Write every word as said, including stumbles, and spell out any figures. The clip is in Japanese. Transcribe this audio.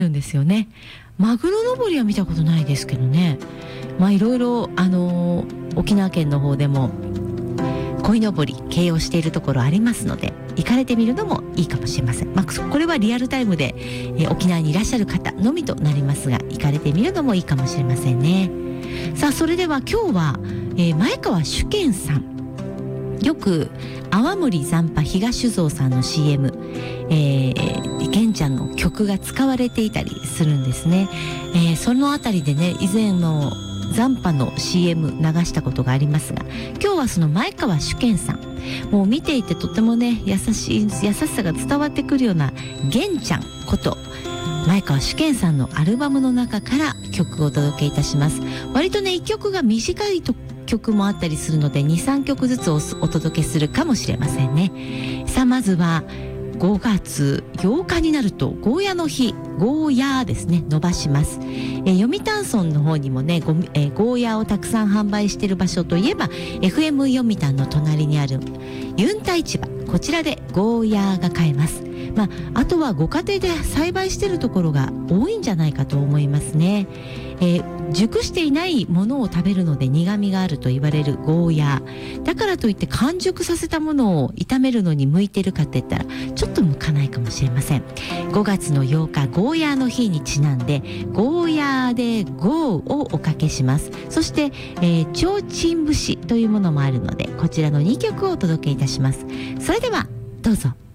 るんですよね。マグロ登りは見たことないですけどね。まあいろいろあのー、沖縄県の方でも鯉のぼり形容しているところありますので、行かれてみるのもいいかもしれません。まあ、これはリアルタイムで、えー、沖縄にいらっしゃる方のみとなりますが、行かれてみるのもいいかもしれませんね。さあそれでは今日は、えー、前川主健さん、よく泡盛残波東酒造さんの シーエム、えー、玄ちゃんの曲が使われていたりするんですね。えー、そのあたりでね、以前の残波の シーエム 流したことがありますが、今日はその前川主健さん、もう見ていてとてもね優しい優しさが伝わってくるような玄ちゃんこと前川主健さんのアルバムの中から曲をお届けいたします。割とねいっきょくが短いと曲もあったりするので にさんきょくずつ お, お届けするかもしれませんね。さあまずはごがつようかになるとゴーヤの日、ゴーヤーですね、伸ばします。えー、読谷村の方にもね ゴ,、えー、ゴーヤーをたくさん販売している場所といえば エフエム 読谷の隣にあるユンタ市場、こちらでゴーヤーが買えます。まあ、あとはご家庭で栽培しているところが多いんじゃないかと思いますね。えー、熟していないものを食べるので苦味があると言われるゴーヤーだからといって完熟させたものを炒めるのに向いているかって言ったらちょっと向かないかもしれません。ごがつのようかゴーヤーの日にちなんでゴーヤーでゴーをおかけします。そして、えー、提灯節というものもあるのでこちらのにきょくをお届けいたします。それではどうぞ。